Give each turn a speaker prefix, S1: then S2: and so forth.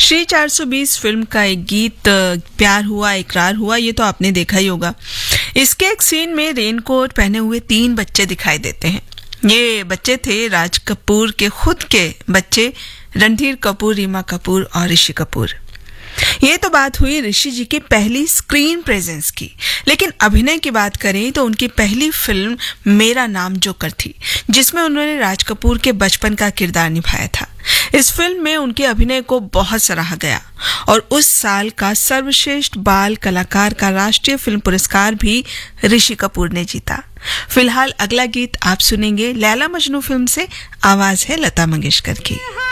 S1: Shri 420 film का एक गीत प्यार हुआ इकरार हुआ, ये तो आपने देखा ही होगा। इसके एक सीन में रेनकोट पहने हुए 3 बच्चे दिखाई देते हैं। ये बच्चे थे राज कपूर के खुद के बच्चे, रणधीर कपूर, रीमा कपूर और ऋषि कपूर। ये तो बात हुई ऋषि जी की पहली स्क्रीन प्रेजेंस की, लेकिन अभिनय की बात करें तो उनकी पहली फिल्म मेरा नाम जोकर थी, जिसमें उन्होंने राज कपूर के बचपन का किरदार निभाया था। इस फिल्म में उनके अभिनय को बहुत सराहा गया और उस साल का सर्वश्रेष्ठ बाल कलाकार का राष्ट्रीय फिल्म पुरस्कार भी ऋषि कपूर ने जीता। फिलहाल अगला गीत आप सुनेंगे लैला मजनू फिल्म से, आवाज है लता मंगेशकर की।